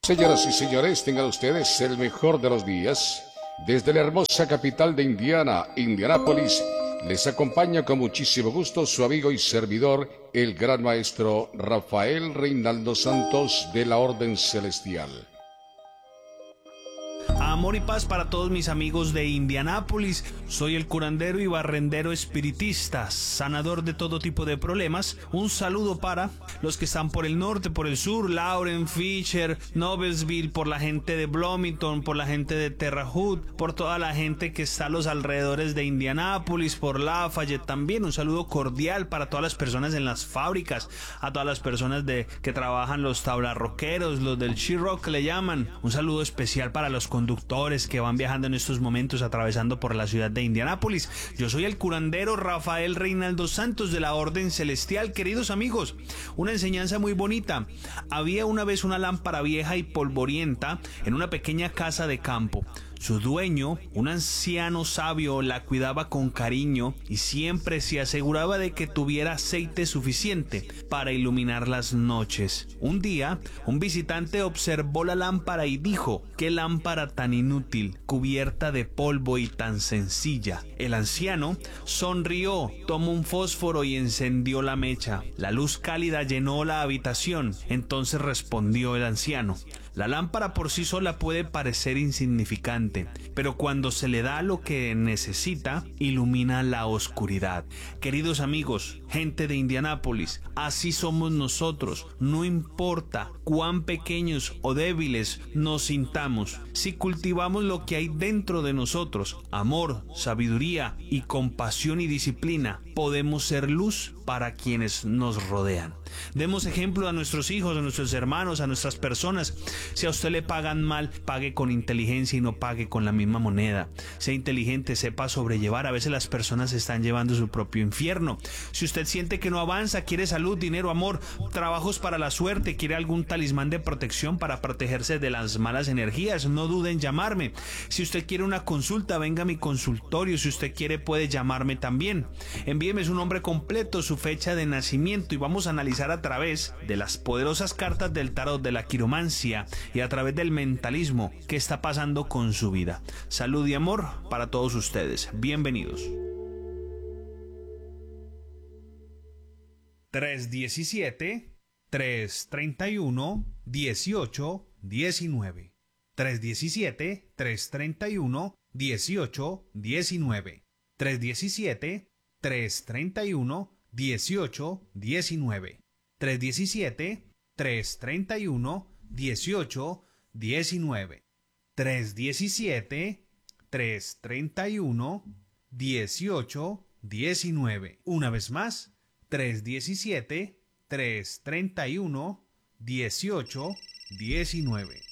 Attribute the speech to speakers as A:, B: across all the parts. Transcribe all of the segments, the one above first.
A: Señoras y señores, tengan ustedes el mejor de los días. Desde la hermosa capital de Indiana, Indianápolis, les acompaña con muchísimo gusto su amigo y servidor, el gran maestro Rafael Reinaldo Santos de la Orden Celestial.
B: Amor y paz para todos mis amigos de Indianápolis. Soy el curandero y barrendero espiritista, sanador de todo tipo de problemas. Un saludo para los que están por el norte, por el sur, Lauren, Fisher, Noblesville, por la gente de Bloomington, por la gente de Terre Haute, por toda la gente que está a los alrededores de Indianápolis, por Lafayette también. Un saludo cordial para todas las personas en las fábricas, a todas las personas que trabajan, los tablarroqueros, los del She-Rock que le llaman. Un saludo especial para los conductores que van viajando en estos momentos atravesando por la ciudad de Indianápolis. Yo soy el curandero Rafael Reinaldo Santos de la Orden Celestial. Queridos amigos, una enseñanza muy bonita. Había una vez una lámpara vieja y polvorienta en una pequeña casa de campo. Su dueño, un anciano sabio, la cuidaba con cariño y siempre se aseguraba de que tuviera aceite suficiente para iluminar las noches. Un día, un visitante observó la lámpara y dijo: «¡Qué lámpara tan inútil, cubierta de polvo y tan sencilla!». El anciano sonrió, tomó un fósforo y encendió la mecha. La luz cálida llenó la habitación. Entonces respondió el anciano: «La lámpara por sí sola puede parecer insignificante, pero cuando se le da lo que necesita, ilumina la oscuridad». Queridos amigos, gente de Indianápolis, así somos nosotros. No importa cuán pequeños o débiles nos sintamos, si cultivamos lo que hay dentro de nosotros, amor, sabiduría y compasión y disciplina, podemos ser luz para quienes nos rodean. Demos ejemplo a nuestros hijos, a nuestros hermanos, a nuestras personas. Si a usted le pagan mal, pague con inteligencia y no pague con la misma moneda. Sea inteligente, sepa sobrellevar. A veces las personas están llevando su propio infierno. Si usted siente que no avanza, quiere salud, dinero, amor, trabajos para la suerte, quiere algún talismán de protección para protegerse de las malas energías, no dude en llamarme. Si usted quiere una consulta, venga a mi consultorio. Si usted quiere, puede llamarme también. Envíeme su nombre completo, su fecha de nacimiento y vamos a analizar a través de las poderosas cartas del tarot, de la quiromancia y a través del mentalismo qué está pasando con su vida. Salud y amor para todos ustedes. Bienvenidos. 317 331 18 19 317 331 18 19 317 331 18 19 317 331 18 19 317 331 18 19. Una vez más, 317 331 18 19.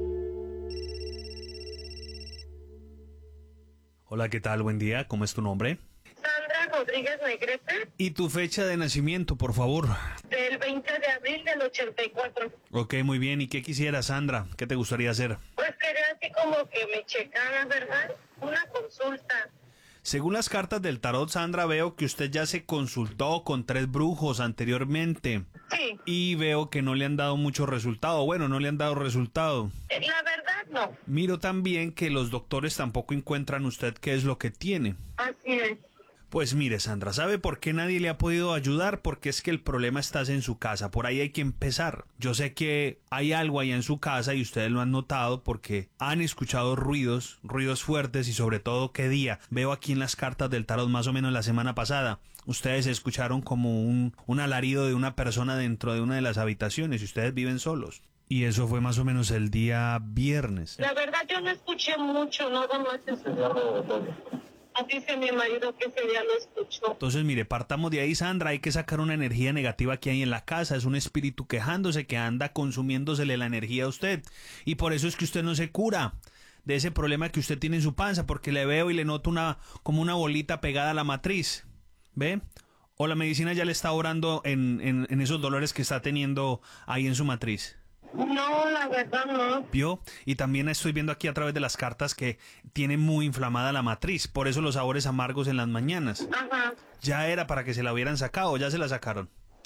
B: Hola, ¿qué tal? Buen día. ¿Cómo es tu nombre?
C: Sandra Rodríguez Negrete.
B: ¿Y tu fecha de nacimiento, por favor?
C: Del 20 de abril del 84.
B: Ok, muy bien. ¿Y qué quisieras, Sandra? ¿Qué te gustaría hacer?
C: Pues quería así como que me checaran, ¿verdad? Una consulta.
B: Según las cartas del tarot, Sandra, veo que usted ya se consultó con 3 brujos anteriormente.
C: Sí.
B: Y veo que no le han dado mucho resultado. Bueno, no le han dado resultado.
C: La verdad, no.
B: Miro también que los doctores tampoco encuentran usted qué es lo que tiene.
C: Así es.
B: Pues mire, Sandra, ¿sabe por qué nadie le ha podido ayudar? Porque es que el problema está en su casa, por ahí hay que empezar. Yo sé que hay algo allá en su casa y ustedes lo han notado porque han escuchado ruidos fuertes y sobre todo qué día. Veo aquí en las cartas del tarot más o menos la semana pasada. Ustedes escucharon como un alarido de una persona dentro de una de las habitaciones y ustedes viven solos. Y eso fue más o menos el día viernes.
C: La verdad yo no escuché mucho, nada más eso. Dice mi marido que ese día lo escuchó.
B: Entonces, mire, partamos de ahí, Sandra. Hay que sacar una energía negativa que hay en la casa. Es un espíritu quejándose que anda consumiéndosele la energía a usted. Y por eso es que usted no se cura de ese problema que usted tiene en su panza, porque le veo y le noto como una bolita pegada a la matriz. ¿Ve? O la medicina ya le está obrando en esos dolores que está teniendo ahí en su matriz.
C: No, la verdad no.
B: ¿Vio? Y también estoy viendo aquí a través de las cartas que tiene muy inflamada la matriz, por eso los sabores amargos en las mañanas.
C: Ajá.
B: Ya era para que se la hubieran sacado, ya se la sacaron.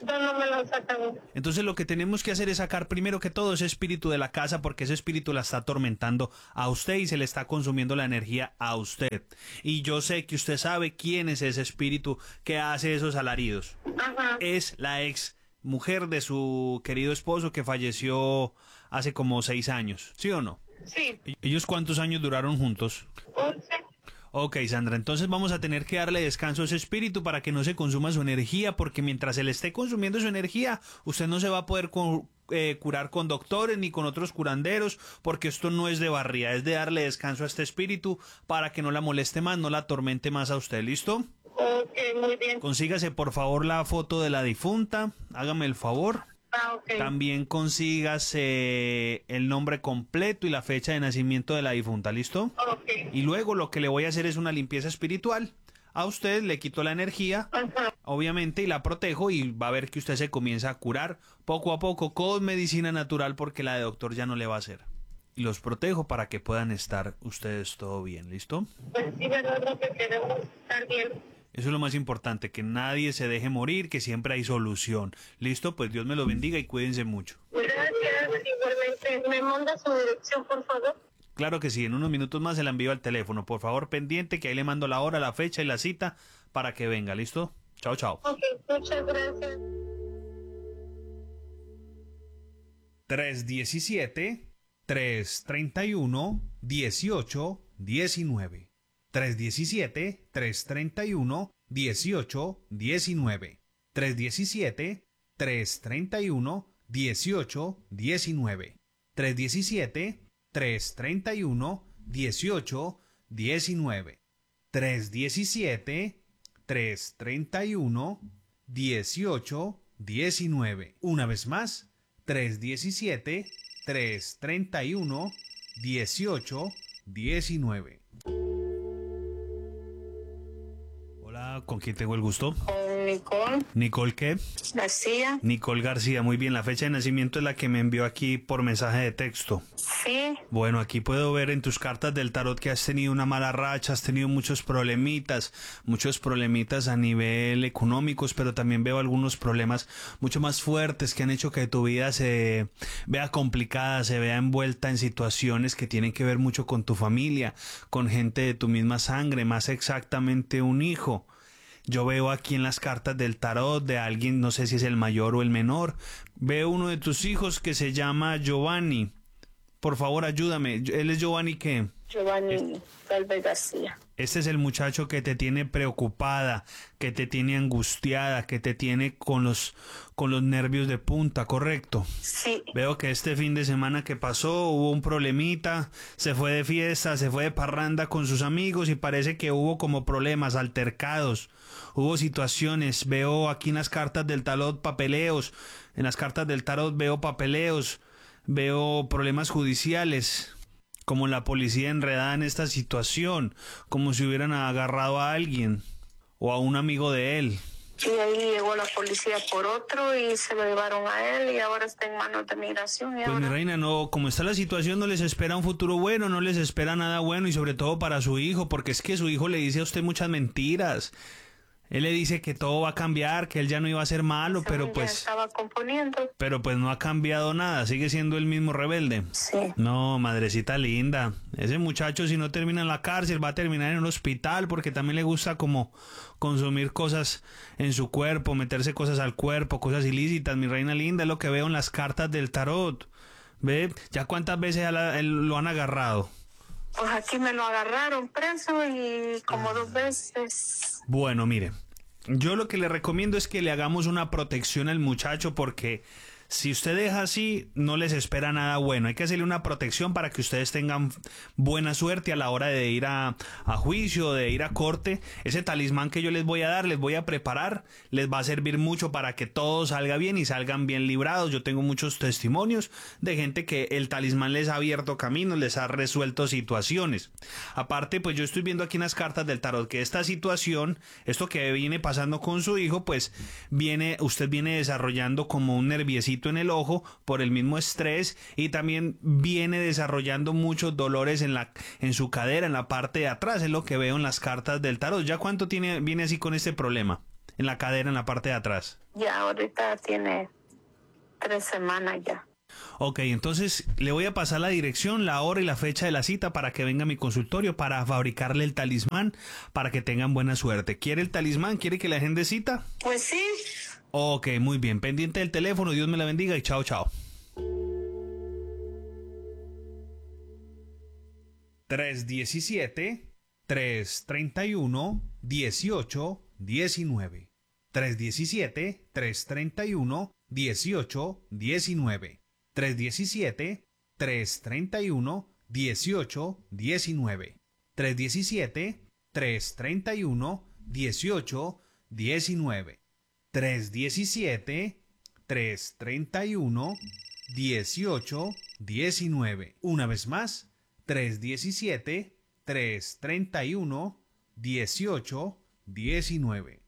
C: No, no me lo sacan.
B: Entonces lo que tenemos que hacer es sacar primero que todo ese espíritu de la casa, porque ese espíritu la está atormentando a usted y se le está consumiendo la energía a usted. Y yo sé que usted sabe quién es ese espíritu que hace esos alaridos.
C: Ajá.
B: Es la ex mujer de su querido esposo que falleció hace como 6 años, ¿sí o no?
C: Sí.
B: ¿Ellos cuántos años duraron juntos?
C: 11.
B: Ok, Sandra, entonces vamos a tener que darle descanso a ese espíritu para que no se consuma su energía, porque mientras se le esté consumiendo su energía, usted no se va a poder curar con doctores ni con otros curanderos, porque esto no es de barría, es de darle descanso a este espíritu para que no la moleste más, no la atormente más a usted, ¿listo?
C: Ok, muy bien.
B: Consígase por favor la foto de la difunta, hágame el favor.
C: Ah, ok.
B: También consígase el nombre completo y la fecha de nacimiento de la difunta, ¿listo?
C: Ok.
B: Y luego lo que le voy a hacer es una limpieza espiritual. A usted le quito la energía,
C: Ajá.
B: obviamente, y la protejo y va a ver que usted se comienza a curar poco a poco con medicina natural porque la de doctor ya no le va a hacer. Y los protejo para que puedan estar ustedes todo bien, ¿listo?
C: Pues sí, verdad, lo que queremos estar bien.
B: Eso es lo más importante, que nadie se deje morir, que siempre hay solución. ¿Listo? Pues Dios me lo bendiga y cuídense mucho.
C: Gracias, igualmente. ¿Me manda su dirección, por favor?
B: Claro que sí, en unos minutos más se la envío al teléfono. Por favor, pendiente, que ahí le mando la hora, la fecha y la cita para que venga, ¿listo? Chao, chao.
C: Ok, muchas gracias.
B: 317-331-1819. 317-331-1819. 317-331-1819. 317-331-1819. 317-331-1819. Una vez más, 317-331-1819. Hola, ¿con quién tengo el gusto?
C: Con Nicole
B: ¿Nicole qué?
C: García.
B: Nicole García, muy bien. La fecha de nacimiento es la que me envió aquí por mensaje de texto.
C: Sí.
B: Bueno, aquí puedo ver en tus cartas del tarot que has tenido una mala racha, has tenido muchos problemitas a nivel económicos, pero también veo algunos problemas mucho más fuertes que han hecho que tu vida se vea complicada, se vea envuelta en situaciones que tienen que ver mucho con tu familia, con gente de tu misma sangre, más exactamente un hijo. Yo veo aquí en las cartas del tarot de alguien, no sé si es el mayor o el menor, veo uno de tus hijos que se llama Giovanni. Por favor, ayúdame. ¿Él es Giovanni qué?
C: Giovanni Galvez García.
B: Este es el muchacho que te tiene preocupada, que te tiene angustiada, que te tiene con los nervios de punta, ¿correcto?
C: Sí.
B: Veo que este fin de semana que pasó hubo un problemita, se fue de fiesta, se fue de parranda con sus amigos y parece que hubo como problemas, altercados, hubo situaciones. Veo aquí en las cartas del tarot papeleos, en las cartas del tarot veo papeleos, veo problemas judiciales, como la policía enredada en esta situación, como si hubieran agarrado a alguien o a un amigo de él.
C: Y ahí llegó la policía por otro y se lo llevaron a él y ahora está en manos de migración.
B: Pues mi reina, no, como está la situación, no les espera un futuro bueno, no les espera nada bueno, y sobre todo para su hijo, porque es que su hijo le dice a usted muchas mentiras. Él le dice que todo va a cambiar, que él ya no iba a ser malo, pero pues...
C: estaba componiendo.
B: Pero pues no ha cambiado nada, sigue siendo el mismo rebelde.
C: Sí.
B: No, madrecita linda. Ese muchacho, si no termina en la cárcel, va a terminar en un hospital, porque también le gusta como consumir cosas en su cuerpo, meterse cosas al cuerpo, cosas ilícitas. Mi reina linda, es lo que veo en las cartas del tarot. ¿Ve? ¿Ya cuántas veces lo han agarrado?
C: Pues aquí me lo agarraron preso y como 2 veces.
B: Bueno, mire, yo lo que le recomiendo es que le hagamos una protección al muchacho, porque si usted deja así, no les espera nada bueno. Hay que hacerle una protección para que ustedes tengan buena suerte a la hora de ir a juicio, de ir a corte. Ese talismán que yo les voy a dar, les voy a preparar, les va a servir mucho para que todo salga bien y salgan bien librados. Yo tengo muchos testimonios de gente que el talismán les ha abierto caminos, les ha resuelto situaciones. Aparte, pues yo estoy viendo aquí en las cartas del tarot que esta situación, esto que viene pasando con su hijo, pues usted viene desarrollando como un nerviecito en el ojo por el mismo estrés, y también viene desarrollando muchos dolores en su cadera, en la parte de atrás. Es lo que veo en las cartas del tarot. ¿Ya cuánto viene así con este problema? en la cadera, en la parte de atrás.
C: Ya, ahorita tiene 3 semanas ya.
B: Ok, entonces le voy a pasar la dirección, la hora y la fecha de la cita para que venga a mi consultorio para fabricarle el talismán para que tengan buena suerte. ¿Quiere el talismán? ¿Quiere que le agende cita?
C: Pues sí.
B: Ok, muy bien. Pendiente del teléfono. Dios me la bendiga y chao, chao. 317-331-1819. 317-331-1819. 317-331-1819. 317-331-1819. 317-331-1819. Una vez más, 317-331-1819.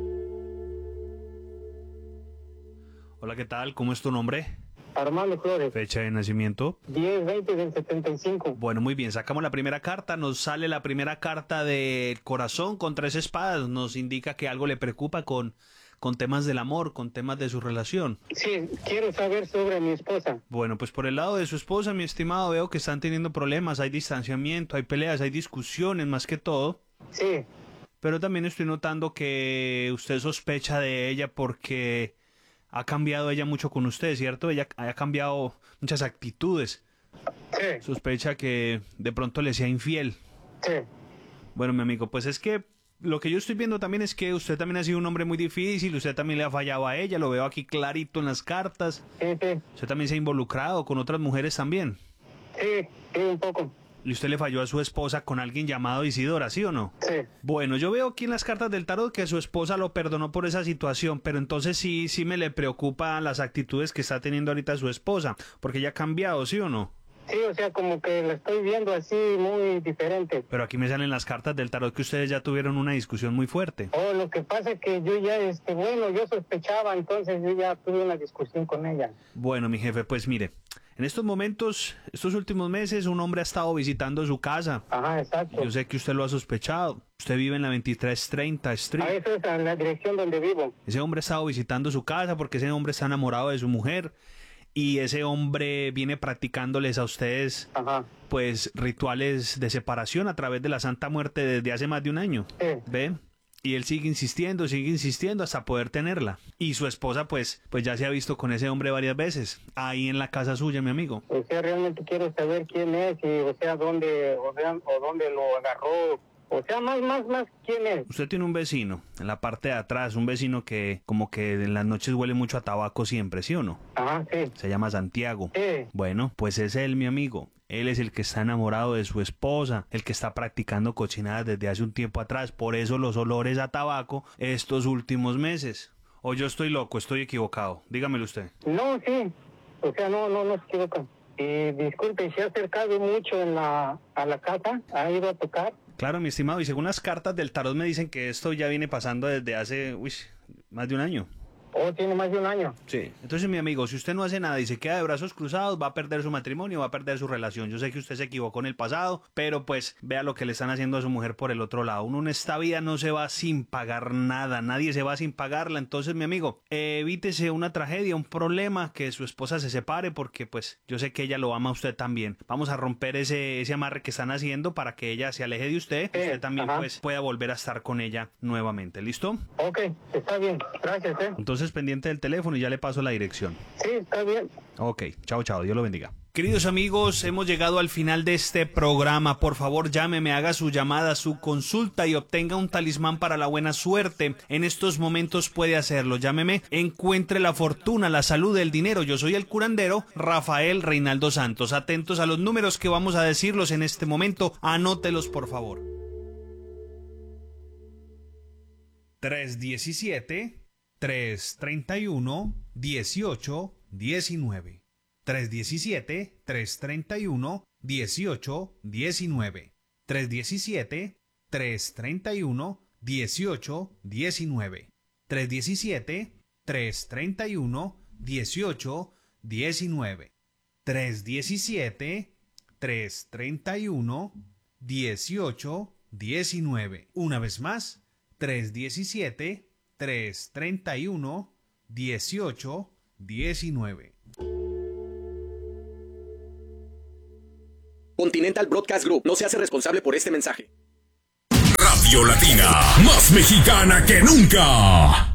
B: Hola, ¿qué tal? ¿Cómo es tu nombre?
D: Armando Flores,
B: Fecha de nacimiento.
D: 10-20 del 75.
B: Bueno, muy bien, sacamos la primera carta, nos sale la primera carta del corazón con 3 espadas, nos indica que algo le preocupa con temas del amor, con temas de su relación.
D: Sí, quiero saber sobre mi esposa.
B: Bueno, pues por el lado de su esposa, mi estimado, veo que están teniendo problemas, hay distanciamiento, hay peleas, hay discusiones más que todo,
D: Sí,
B: pero también estoy notando que usted sospecha de ella porque ha cambiado ella mucho con usted, ¿cierto? Ella ha cambiado muchas actitudes,
D: sí,
B: sospecha que de pronto le sea infiel.
D: sí,
B: Bueno, mi amigo, pues es que lo que yo estoy viendo también es que usted también ha sido un hombre muy difícil, usted también le ha fallado a ella, lo veo aquí clarito en las cartas.
D: sí, sí,
B: Usted también se ha involucrado con otras mujeres también.
D: sí, sí, un poco.
B: Y usted le falló a su esposa con alguien llamado Isidora, ¿sí o no?
D: Sí,
B: Bueno, yo veo aquí en las cartas del tarot que su esposa lo perdonó por esa situación, pero entonces sí me le preocupan las actitudes que está teniendo ahorita su esposa, porque ella ha cambiado, ¿sí o no?
D: sí, o sea, como que la estoy viendo así muy diferente.
B: Pero aquí me salen las cartas del tarot que ustedes ya tuvieron una discusión muy fuerte.
D: Oh, lo que pasa es que yo ya, bueno, yo sospechaba, entonces yo ya tuve una discusión con ella.
B: Bueno, mi jefe, pues mire, en estos momentos, estos últimos meses, un hombre ha estado visitando su casa.
D: Ajá, exacto.
B: Yo sé que usted lo ha sospechado. Usted vive en la 2330 Street.
D: A eso es a la dirección donde vivo.
B: Ese hombre ha estado visitando su casa porque ese hombre está enamorado de su mujer y ese hombre viene practicándoles a ustedes
D: Ajá,
B: pues rituales de separación a través de la Santa Muerte desde hace más de un año.
D: sí,
B: ¿Ve? Y él sigue insistiendo hasta poder tenerla. Y su esposa pues ya se ha visto con ese hombre varias veces, ahí en la casa suya, mi amigo.
D: o sea, realmente quiero saber quién es y, o sea, dónde lo agarró. O sea, más, ¿quién es?
B: Usted tiene un vecino en la parte de atrás, un vecino que como que en las noches huele mucho a tabaco siempre, ¿sí o no?
D: Ajá, sí,
B: Se llama Santiago.
D: sí,
B: Bueno, pues es él, mi amigo. Él es el que está enamorado de su esposa, el que está practicando cochinadas desde hace un tiempo atrás. Por eso los olores a tabaco estos últimos meses. O yo estoy loco, estoy equivocado. Dígamelo usted.
D: no, sí, o sea, no se equivocan. Y disculpe, ¿se ha acercado mucho a la casa? ¿Ha ido a tocar?
B: Claro, mi estimado, y según las cartas del tarot me dicen que esto ya viene pasando desde hace más de un año.
D: ¿O tiene más de un año?
B: Sí. Entonces, mi amigo, si usted no hace nada y se queda de brazos cruzados, va a perder su matrimonio, va a perder su relación. Yo sé que usted se equivocó en el pasado, pero pues vea lo que le están haciendo a su mujer por el otro lado. Uno en esta vida no se va sin pagar nada, nadie se va sin pagarla. Entonces, mi amigo, evítese una tragedia, un problema, que su esposa se separe, porque pues yo sé que ella lo ama a usted también. Vamos a romper ese amarre que están haciendo para que ella se aleje de usted, usted también
D: ajá,
B: pues pueda volver a estar con ella nuevamente. ¿Listo?
D: Ok, está bien, gracias,
B: Entonces, pendiente del teléfono y ya le paso la dirección.
D: Sí, está bien.
B: Ok, chao, chao, Dios lo bendiga. Queridos amigos, hemos llegado al final de este programa. Por favor, llámeme, haga su llamada, su consulta y obtenga un talismán para la buena suerte. En estos momentos puede hacerlo. Llámeme, encuentre la fortuna, la salud, el dinero. Yo soy el curandero Rafael Reinaldo Santos. Atentos a los números que vamos a decirlos en este momento. Anótelos, por favor. 317-331-1819. 317-331-1819. 317-331-1819. 317-331-1819. 317-331-1819. Una vez más, 317 331-1819.
E: Continental Broadcast Group no se hace responsable por este mensaje.
F: Radio Latina, más mexicana que nunca.